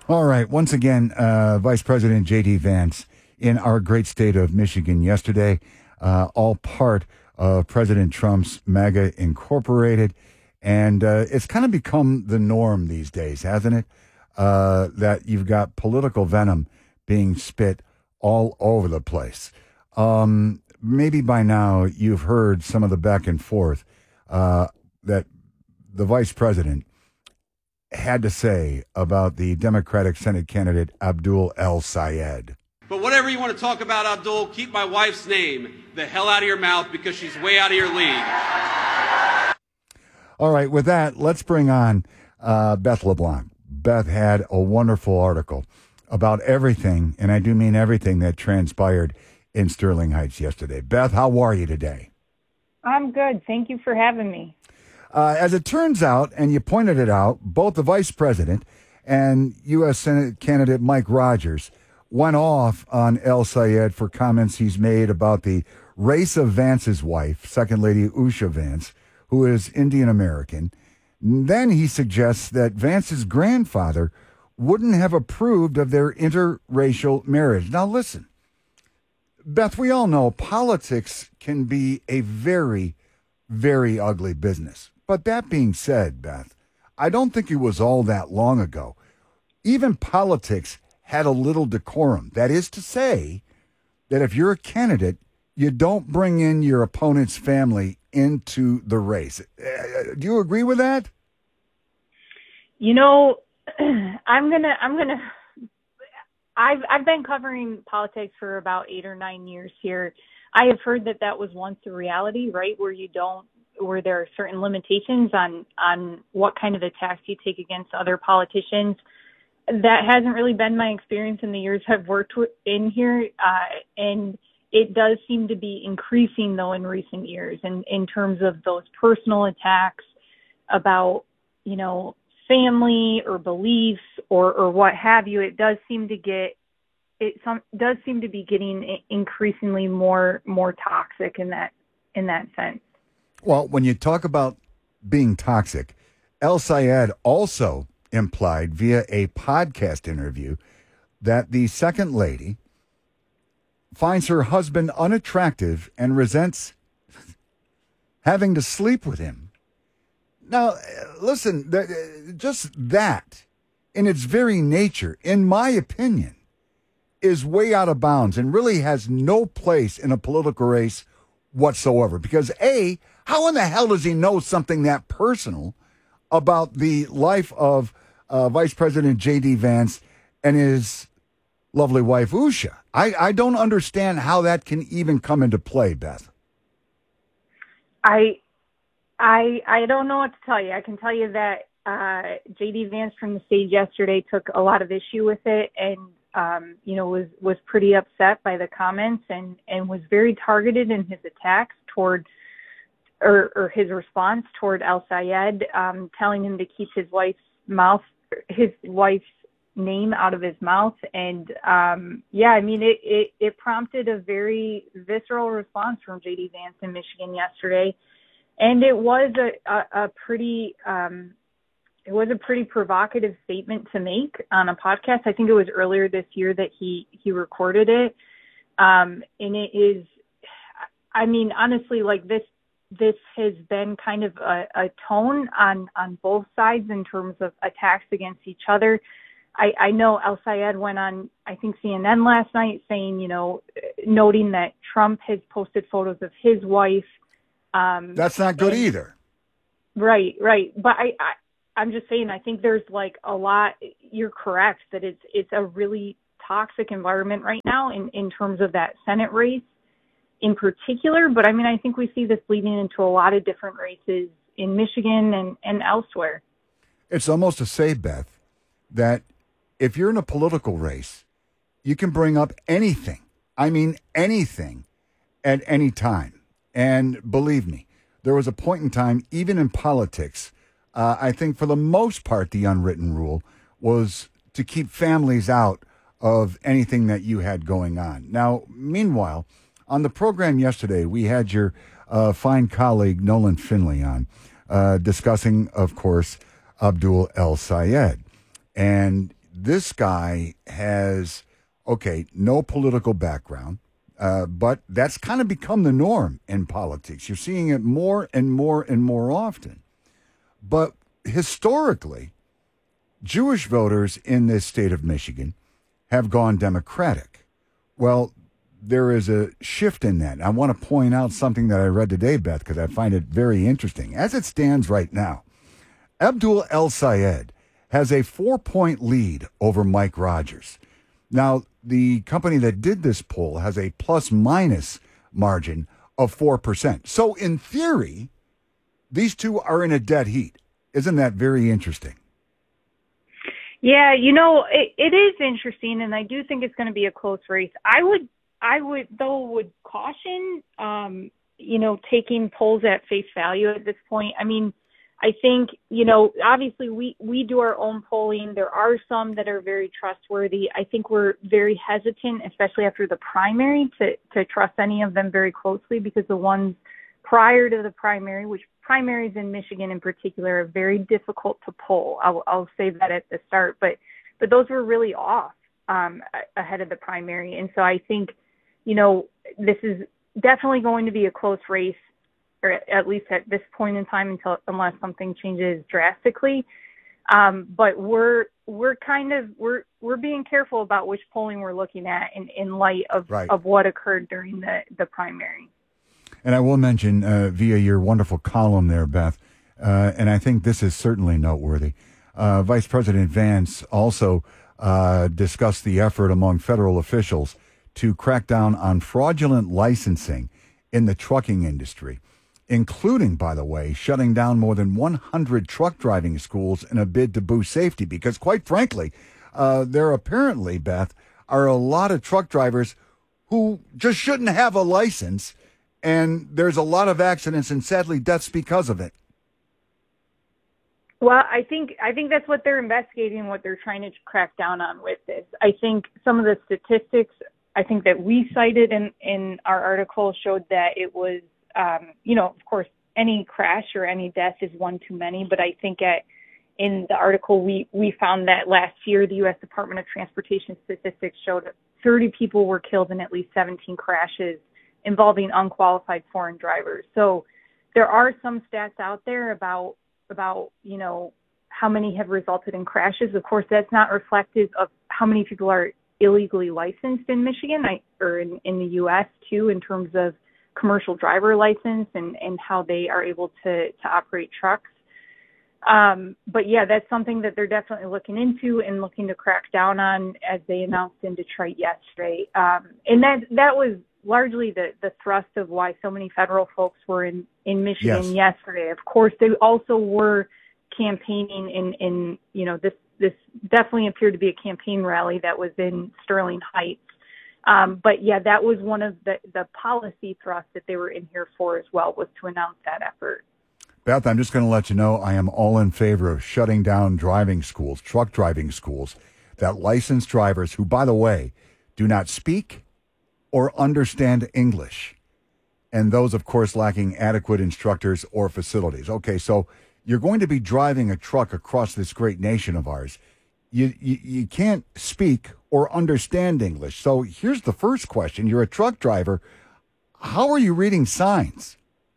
All right. Once again, Vice President J.D. Vance in our great state of Michigan yesterday, all part of President Trump's MAGA Incorporated. And it's kind of become the norm these days, hasn't it? That you've got political venom being spit all over the place. Maybe by now you've heard some of the back and forth that the vice president had to say about the Democratic Senate candidate Abdul El-Sayed. But whatever you want to talk about, Abdul, keep my wife's name the hell out of your mouth because she's way out of your league. All right, with that, let's bring on Beth LeBlanc. Beth had a wonderful article about everything, and I do mean everything, that transpired in Sterling Heights yesterday. Beth, how are you today? I'm good. Thank you for having me. As it turns out, and you pointed it out, both the vice president and U.S. Senate candidate Mike Rogers went off on El-Sayed for comments he's made about the race of Vance's wife, Second Lady Usha Vance, who is Indian American. Then he suggests that Vance's grandfather wouldn't have approved of their interracial marriage. Now listen, Beth, we all know politics can be a very, very ugly business. But that being said, Beth, I don't think it was all that long ago. Even politics had a little decorum. That is to say that if you're a candidate, you don't bring in your opponent's family into the race. Do you agree with that? You know, I've been covering politics for about 8 or 9 years here. I have heard that was once a reality, right? Where there are certain limitations on what kind of attacks you take against other politicians. That hasn't really been my experience in the years I've worked in here. And it does seem to be increasing, though, in recent years. And in terms of those personal attacks about, family or beliefs or what have you, it does seem to be getting increasingly more toxic in that sense. Well, when you talk about being toxic, El-Sayed also implied via a podcast interview that the second lady finds her husband unattractive and resents having to sleep with him. Now, listen, just that in its very nature, in my opinion, is way out of bounds and really has no place in a political race whatsoever. Because A, how in the hell does he know something that personal about the life of Vice President J.D. Vance and his lovely wife, Usha? I don't understand how that can even come into play, Beth. I don't know what to tell you. I can tell you that J.D. Vance from the stage yesterday took a lot of issue with it and, was pretty upset by the comments and was very targeted in his attacks toward or his response toward El-Sayed, telling him to keep his wife's name out of his mouth. And it prompted a very visceral response from J.D. Vance in Michigan yesterday. And it was a pretty provocative statement to make on a podcast. I think it was earlier this year that he recorded it. And it is, honestly, like this has been kind of a tone on both sides in terms of attacks against each other. I know El-Sayed went on, I think, CNN last night saying, noting that Trump has posted photos of his wife. That's not good either. Right. But I'm just saying, I think there's like a lot, you're correct that it's a really toxic environment right now in terms of that Senate race in particular. But I think we see this bleeding into a lot of different races in Michigan and elsewhere. It's almost to say, Beth, that if you're in a political race, you can bring up anything. Anything at any time. And believe me, there was a point in time, even in politics, I think for the most part, the unwritten rule was to keep families out of anything that you had going on. Now, meanwhile, on the program yesterday, we had your fine colleague, Nolan Finley, on discussing, of course, Abdul El-Sayed. And this guy has, no political background, but that's kind of become the norm in politics. You're seeing it more and more and more often. But historically, Jewish voters in this state of Michigan have gone Democratic. Well, there is a shift in that. I want to point out something that I read today, Beth, because I find it very interesting. As it stands right now, Abdul El-Sayed has a 4-point lead over Mike Rogers. Now, the company that did this poll has a plus-minus margin of 4%. So, in theory, these two are in a dead heat. Isn't that very interesting? Yeah, it is interesting, and I do think it's going to be a close race. I would caution, taking polls at face value at this point. I mean, I think, obviously we do our own polling. There are some that are very trustworthy. I think we're very hesitant, especially after the primary, to trust any of them very closely, because the ones prior to the primary, which primaries in Michigan in particular are very difficult to poll. I'll say that at the start, but those were really off ahead of the primary. And so I think, this is definitely going to be a close race, or at least at this point in time, unless something changes drastically. But we're being careful about which polling we're looking at in light of what occurred during the primary. And I will mention via your wonderful column there, Beth, and I think this is certainly noteworthy. Vice President Vance also discussed the effort among federal officials to crack down on fraudulent licensing in the trucking industry, including, by the way, shutting down more than 100 truck driving schools in a bid to boost safety. Because quite frankly, there apparently, Beth, are a lot of truck drivers who just shouldn't have a license, and there's a lot of accidents and sadly deaths because of it. Well, I think that's what they're investigating, what they're trying to crack down on with this. I think some of the statistics, I think that we cited in our article showed that it was, of course, any crash or any death is one too many. But I think in the article, we found that last year, the U.S. Department of Transportation statistics showed 30 people were killed in at least 17 crashes involving unqualified foreign drivers. So there are some stats out there about how many have resulted in crashes. Of course, that's not reflective of how many people are illegally licensed in Michigan or in the U.S. too, in terms of commercial driver license and how they are able to operate trucks. But yeah, that's something that they're definitely looking into and looking to crack down on, as they announced in Detroit yesterday. And that was largely the thrust of why so many federal folks were in Michigan yesterday. Of course, they also were campaigning in this definitely appeared to be a campaign rally that was in Sterling Heights. But yeah, that was one of the policy thrusts that they were in here for as well, was to announce that effort. Beth, I'm just going to let you know I am all in favor of shutting down driving schools, truck driving schools, that licensed drivers who, by the way, do not speak or understand English. And those, of course, lacking adequate instructors or facilities. Okay, so you're going to be driving a truck across this great nation of ours. You can't speak or understand English. So here's the first question. You're a truck driver. How are you reading signs?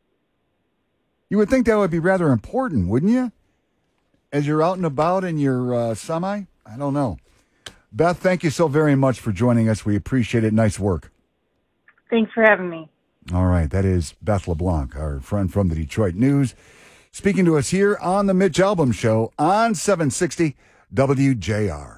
You would think that would be rather important, wouldn't you? As you're out and about in your semi? I don't know. Beth, thank you so very much for joining us. We appreciate it. Nice work. Thanks for having me. All right. That is Beth LeBlanc, our friend from the Detroit News, speaking to us here on the Mitch Albom Show on 760 WJR.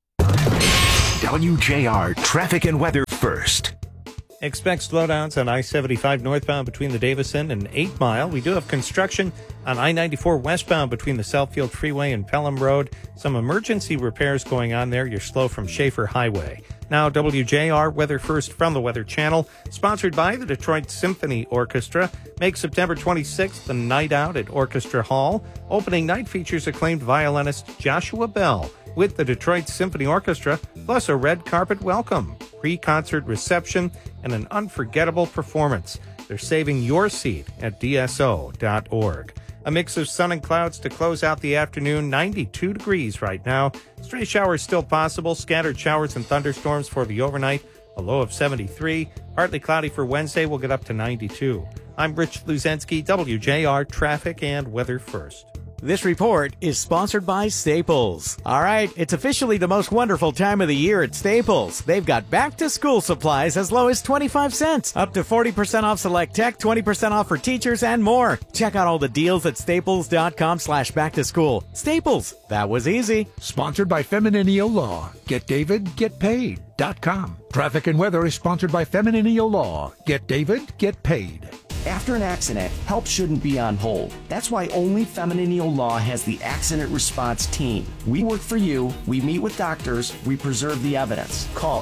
WJR traffic and weather first. Expect slowdowns on I-75 northbound between the Davison and 8 Mile. We do have construction on I-94 westbound between the Southfield Freeway and Pelham Road. Some emergency repairs going on there. You're slow from Schaefer Highway. Now, WJR Weather First from the Weather Channel, sponsored by the Detroit Symphony Orchestra. Make September 26th the night out at Orchestra Hall. Opening night features acclaimed violinist Joshua Bell with the Detroit Symphony Orchestra, plus a red carpet welcome, pre-concert reception, and an unforgettable performance. They're saving your seat at DSO.org. A mix of sun and clouds to close out the afternoon, 92 degrees right now. Stray showers still possible, scattered showers and thunderstorms for the overnight, a low of 73. Partly cloudy for Wednesday, we'll get up to 92. I'm Rich Luzensky, WJR Traffic and Weather First. This report is sponsored by Staples. All right, it's officially the most wonderful time of the year at Staples. They've got back-to-school supplies as low as 25 cents, up to 40% off select tech, 20% off for teachers, and more. Check out all the deals at staples.com/back-to-school. Staples, that was easy. Sponsored by Femininio Law. GetDavidGetPaid.com. Traffic and weather is sponsored by Femininio Law. Get David, get paid. After an accident, help shouldn't be on hold. That's why only Femininio Law has the Accident Response Team. We work for you, we meet with doctors, we preserve the evidence. Call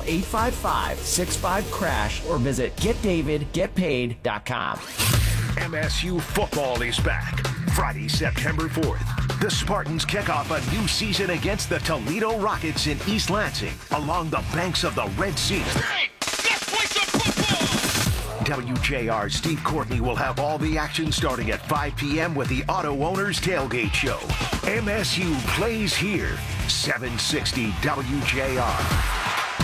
855-65-CRASH or visit GetDavidGetPaid.com. MSU football is back. Friday, September 4th. The Spartans kick off a new season against the Toledo Rockets in East Lansing along the banks of the Red Sea. Hey, let's play some football! WJR's Steve Courtney will have all the action starting at 5 p.m. with the Auto Owners Tailgate Show. MSU plays here. 760 WJR.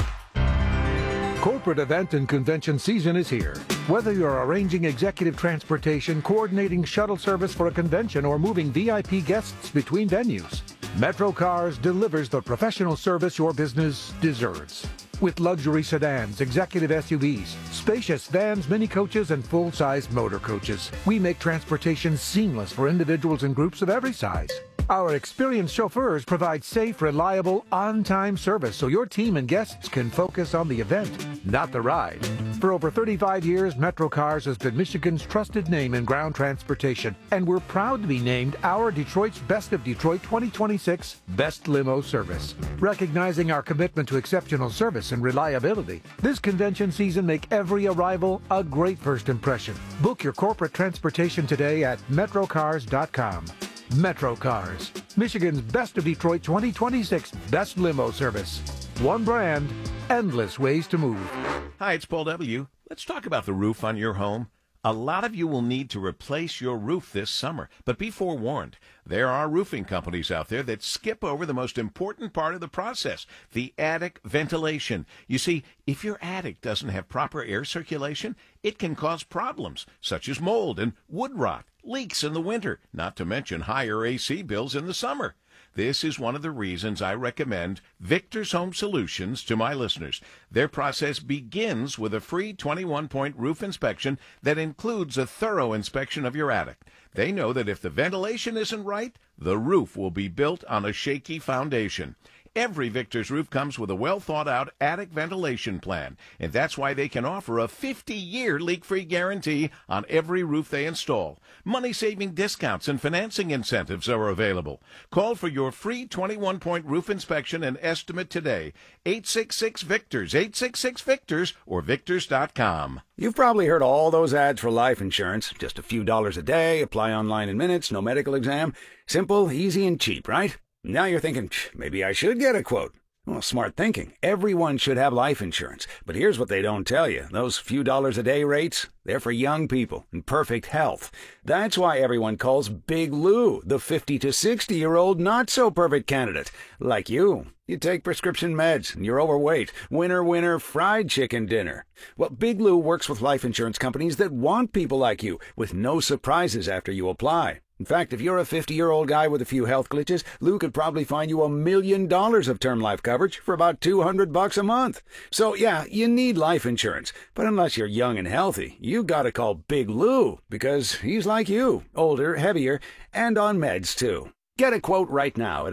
Corporate event and convention season is here. Whether you're arranging executive transportation, coordinating shuttle service for a convention, or moving VIP guests between venues, Metro Cars delivers the professional service your business deserves. With luxury sedans, executive SUVs, spacious vans, mini coaches, and full-size motor coaches, we make transportation seamless for individuals and groups of every size. Our experienced chauffeurs provide safe, reliable, on-time service so your team and guests can focus on the event, not the ride. For over 35 years, Metro Cars has been Michigan's trusted name in ground transportation, and we're proud to be named our Detroit's Best of Detroit 2026 Best Limo Service. Recognizing our commitment to exceptional service and reliability, this convention season make every arrival a great first impression. Book your corporate transportation today at metrocars.com. Metro Cars, Michigan's Best of Detroit 2026 Best Limo Service. One brand, endless ways to move. Hi, it's Paul W. Let's talk about the roof on your home. A lot of you will need to replace your roof this summer, but be forewarned. There are roofing companies out there that skip over the most important part of the process, the attic ventilation. You see, if your attic doesn't have proper air circulation, it can cause problems, such as mold and wood rot, leaks in the winter, not to mention higher AC bills in the summer. This is one of the reasons I recommend Victor's Home Solutions to my listeners. Their process begins with a free 21-point roof inspection that includes a thorough inspection of your attic. They know that if the ventilation isn't right, the roof will be built on a shaky foundation. Every Victor's roof comes with a well-thought-out attic ventilation plan, and that's why they can offer a 50-year leak-free guarantee on every roof they install. Money-saving discounts and financing incentives are available. Call for your free 21-point roof inspection and estimate today. 866-VICTORS, 866-VICTORS, or Victors.com. You've probably heard all those ads for life insurance. Just a few dollars a day, apply online in minutes, no medical exam. Simple, easy, and cheap, right? Now you're thinking, maybe I should get a quote. Well, smart thinking. Everyone should have life insurance. But here's what they don't tell you. Those few dollars a day rates, they're for young people in perfect health. That's why everyone calls Big Lou the 50 to 60-year-old not-so-perfect candidate. Like you. You take prescription meds, and you're overweight. Winner, winner, fried chicken dinner. Well, Big Lou works with life insurance companies that want people like you, with no surprises after you apply. In fact, if you're a 50-year-old guy with a few health glitches, Lou could probably find you $1 million of term life coverage for about $200 a month. So, yeah, you need life insurance. But unless you're young and healthy, you gotta call Big Lou, because he's like you, older, heavier, and on meds, too. Get a quote right now at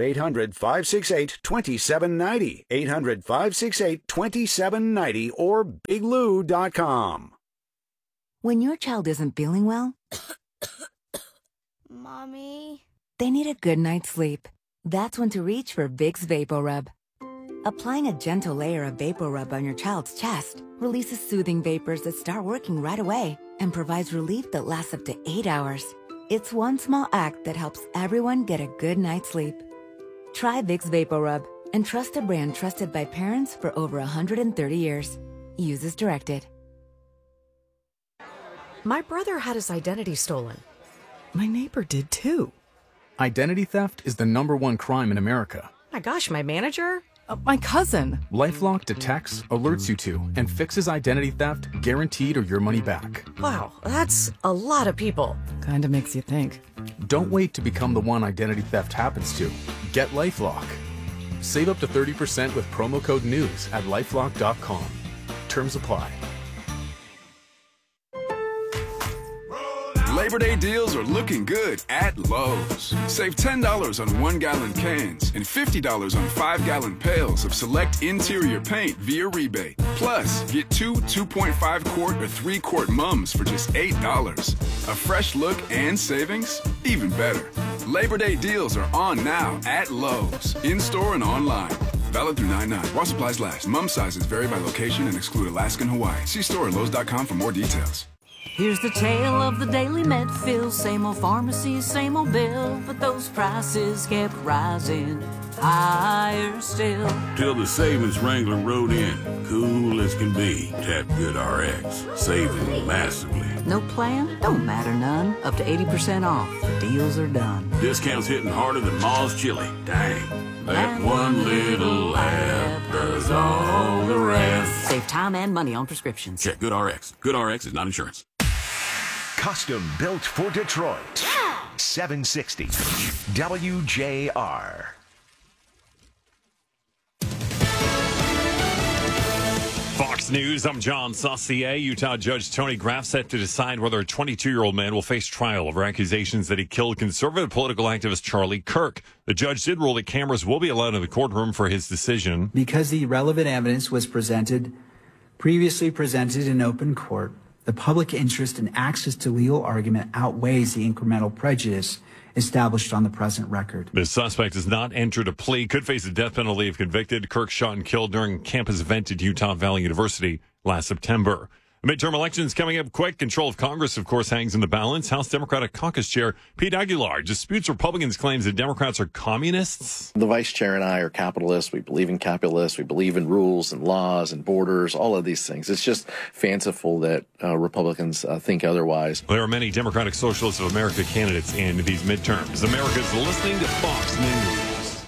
800-568-2790, 800-568-2790, or biglou.com. When your child isn't feeling well, Mommy? they need a good night's sleep. That's when to reach for Vicks VapoRub. Applying a gentle layer of VapoRub on your child's chest releases soothing vapors that start working right away and provides relief that lasts up to 8 hours. It's one small act that helps everyone get a good night's sleep. Try Vicks VapoRub and trust a brand trusted by parents for over 130 years. Use as directed. My brother had his identity stolen. My neighbor did too. Identity theft is the #1 crime in America. My gosh, my manager? My cousin. LifeLock detects, alerts you to, and fixes identity theft, guaranteed or your money back. Wow, that's a lot of people. Kinda makes you think. Don't wait to become the one identity theft happens to. Get LifeLock. Save up to 30% with promo code NEWS at LifeLock.com. Terms apply. Labor Day deals are looking good at Lowe's. Save $10 on 1-gallon cans and $50 on 5-gallon pails of select interior paint via rebate. Plus, get 2 2.5-quart or 3-quart mums for just $8. A fresh look and savings? Even better. Labor Day deals are on now at Lowe's, in-store and online. Valid through 9/9. While supplies last. Mum sizes vary by location and exclude Alaska and Hawaii. See store at Lowe's.com for more details. Here's the tale of the daily Medfill. Same old pharmacy, same old bill, but those prices kept rising higher still. Till the savings wrangler rode in, cool as can be. Tap GoodRx, saving massively. No plan? Don't matter none. Up to 80% off. The deals are done. Discounts hitting harder than Ma's chili. Dang. That one little app does all the rest. Save time and money on prescriptions. Check GoodRx. GoodRx is not insurance. Custom built for Detroit. 760 WJR. Fox News, I'm John Saucier. Utah Judge Tony Graff set to decide whether a 22-year-old man will face trial over accusations that he killed conservative political activist Charlie Kirk. The judge did rule that cameras will be allowed in the courtroom for his decision. Because the relevant evidence was previously presented in open court, the public interest in access to legal argument outweighs the incremental prejudice established on the present record. The suspect has not entered a plea, could face the death penalty if convicted. Kirk shot and killed during a campus event at Utah Valley University last September. Midterm elections coming up quick. Control of Congress, of course, hangs in the balance. House Democratic Caucus Chair Pete Aguilar disputes Republicans' claims that Democrats are communists. The vice chair and I are capitalists. We believe in capitalists. We believe in rules and laws and borders, all of these things. It's just fanciful that Republicans think otherwise. There are many Democratic Socialists of America candidates in these midterms. America's listening to Fox News.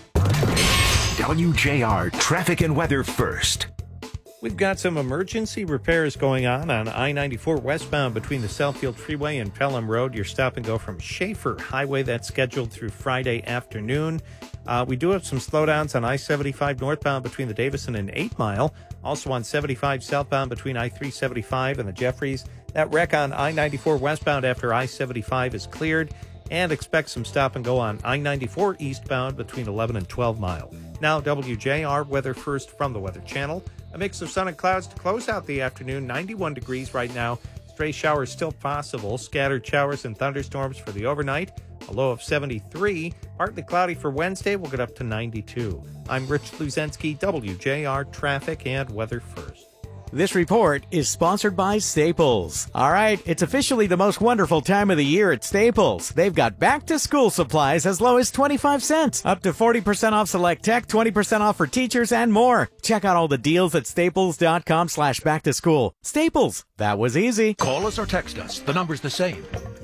WJR traffic and weather first. We've got some emergency repairs going on I-94 westbound between the Southfield Freeway and Pelham Road. Your stop and go from Schaefer Highway. That's scheduled through Friday afternoon. We do have some slowdowns on I-75 northbound between the Davison and 8 Mile. Also on 75 southbound between I-375 and the Jeffries. That wreck on I-94 westbound after I-75 is cleared. And expect some stop and go on I-94 eastbound between 11 and 12 Mile. Now WJR weather first from the Weather Channel. A mix of sun and clouds to close out the afternoon. 91 degrees right now. Stray showers still possible. Scattered showers and thunderstorms for the overnight. A low of 73. Partly cloudy for Wednesday. We'll get up to 92. I'm Rich Luzensky, WJR Traffic and Weather First. This report is sponsored by Staples. All right, it's officially the most wonderful time of the year at Staples. They've got back-to-school supplies as low as 25 cents. Up to 40% off select tech, 20% off for teachers, and more. Check out all the deals at staples.com/back-to-school. Staples, that was easy. Call us or text us. The number's the same.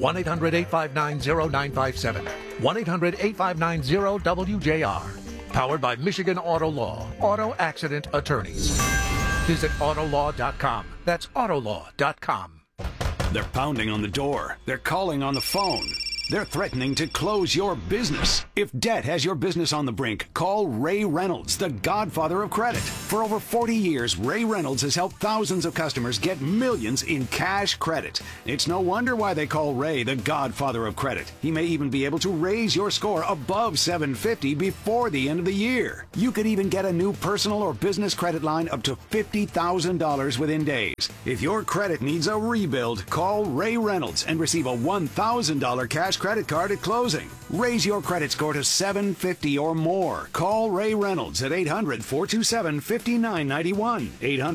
1-800-859-0957. 1-800-859-0WJR. Powered by Michigan Auto Law. Auto Accident Attorneys. Visit Autolaw.com. That's Autolaw.com. They're pounding on the door. They're calling on the phone. They're threatening to close your business. If debt has your business on the brink, call Ray Reynolds, the godfather of credit. For over 40 years, Ray Reynolds has helped thousands of customers get millions in cash credit. It's no wonder why they call Ray the godfather of credit. He may even be able to raise your score above 750 before the end of the year. You could even get a new personal or business credit line up to $50,000 within days. If your credit needs a rebuild, call Ray Reynolds and receive a $1,000 cash credit card at closing. Raise your credit score to 750 or more. Call Ray Reynolds at 800-427-5991.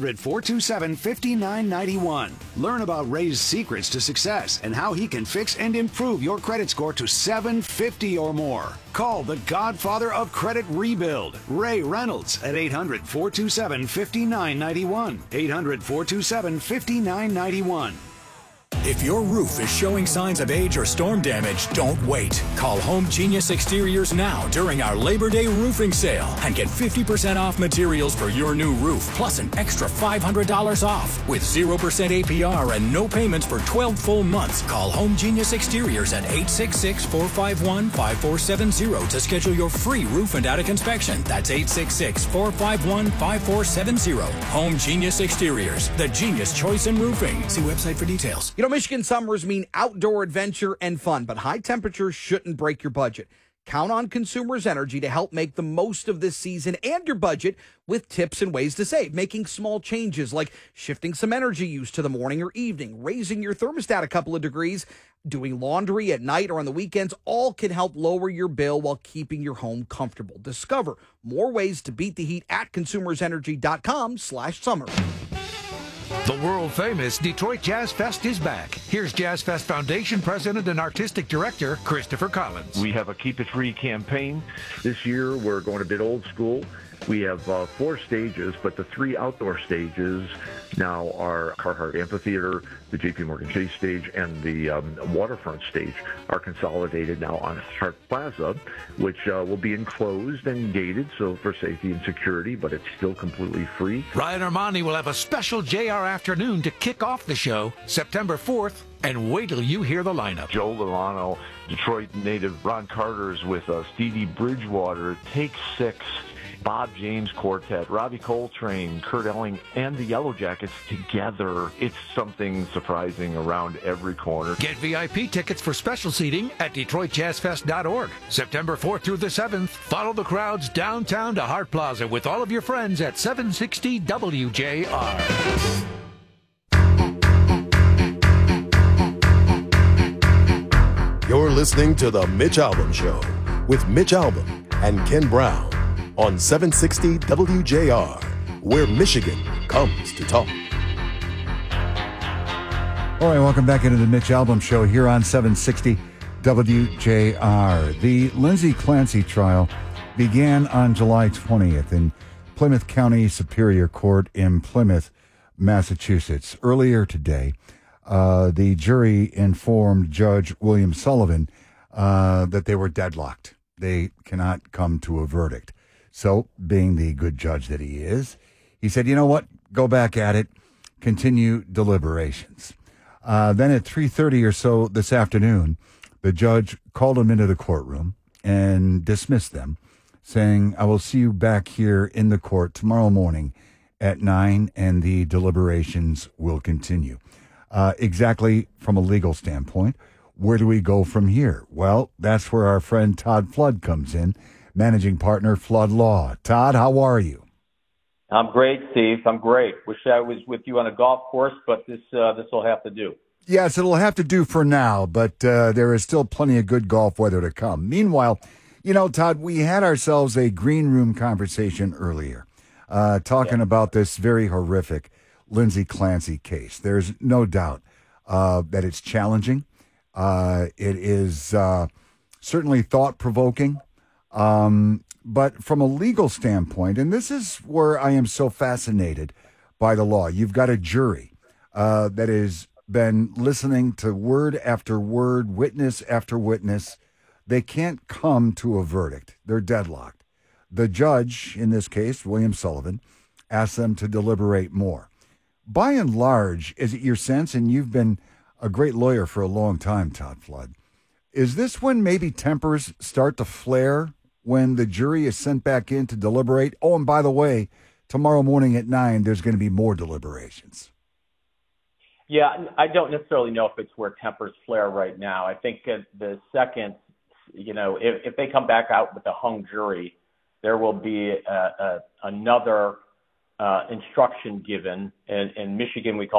800-427-5991. Learn about Ray's secrets to success and how he can fix and improve your credit score to 750 or more. Call the godfather of credit rebuild, Ray Reynolds, at 800-427-5991. 800-427-5991. If your roof is showing signs of age or storm damage, don't wait. Call Home Genius Exteriors now during our Labor Day roofing sale and get 50% off materials for your new roof, plus an extra $500 off. With 0% APR and no payments for 12 full months, call Home Genius Exteriors at 866-451-5470 to schedule your free roof and attic inspection. That's 866-451-5470. Home Genius Exteriors, the genius choice in roofing. See website for details. You know, Michigan summers mean outdoor adventure and fun, but high temperatures shouldn't break your budget. Count on Consumers Energy to help make the most of this season and your budget with tips and ways to save. Making small changes like shifting some energy use to the morning or evening, raising your thermostat a couple of degrees, doing laundry at night or on the weekends, all can help lower your bill while keeping your home comfortable. Discover more ways to beat the heat at consumersenergy.com/summer. The world-famous Detroit Jazz Fest is back. Here's Jazz Fest Foundation President and Artistic Director Christopher Collins. We have a Keep It Free campaign. This year, we're going a bit old school. We have 4 stages, but the 3 outdoor stages now are Carhartt Amphitheater, the JP Morgan Chase stage, and the waterfront stage are consolidated now on Hart Plaza, which will be enclosed and gated, so for safety and security, but it's still completely free. Ryan Armani will have a special JR afternoon to kick off the show September 4th, and wait till you hear the lineup. Joe Lovano, Detroit native Ron Carter's with us, Dee Dee Bridgewater, Take 6, Bob James Quartet, Robbie Coltrane, Kurt Elling, and the Yellow Jackets together. It's something surprising around every corner. Get VIP tickets for special seating at DetroitJazzFest.org. September 4th through the 7th, follow the crowds downtown to Hart Plaza with all of your friends at 760 WJR. You're listening to The Mitch Albom Show with Mitch Albom and Ken Brown on 760 WJR, where Michigan comes to talk. All right, welcome back into the Mitch Albom Show here on 760 WJR. The Lindsay Clancy trial began on July 20th in Plymouth County Superior Court in Plymouth, Massachusetts. Earlier today, the jury informed Judge William Sullivan that they were deadlocked. They cannot come to a verdict. So, being the good judge that he is, he said, you know what, go back at it, continue deliberations. Then at 3:30 or so this afternoon, the judge called them into the courtroom and dismissed them, saying, I will see you back here in the court tomorrow morning at 9, and the deliberations will continue. Exactly from a legal standpoint, where do we go from here? Well, that's where our friend Todd Flood comes in, managing partner, Flood Law. Todd, how are you? I'm great, Steve. I'm great. Wish I was with you on a golf course, but this will have to do. Yes, it'll have to do for now, but there is still plenty of good golf weather to come. Meanwhile, you know, Todd, we had ourselves a green room conversation earlier, talking about this very horrific Lindsay Clancy case. There's no doubt that it's challenging. It is certainly thought-provoking. But from a legal standpoint, and this is where I am so fascinated by the law, you've got a jury that has been listening to word after word, witness after witness. They can't come to a verdict. They're deadlocked. The judge, in this case, William Sullivan, asked them to deliberate more. By and large, is it your sense, and you've been a great lawyer for a long time, Todd Flood, is this when maybe tempers start to flare when the jury is sent back in to deliberate? Oh, and by the way, tomorrow morning at 9, there's going to be more deliberations. Yeah, I don't necessarily know if it's where tempers flare right now. I think the second, you know, if they come back out with a hung jury, there will be another instruction given. In Michigan, we call